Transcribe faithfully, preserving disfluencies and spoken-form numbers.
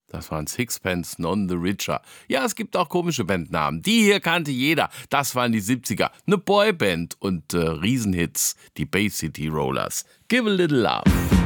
Das waren Sixpence None the Richer. Ja, es gibt auch komische Bandnamen. Die hier kannte jeder. Das waren die siebziger. Eine Boyband und äh, Riesenhits, die Bay City Rollers. Give a little love.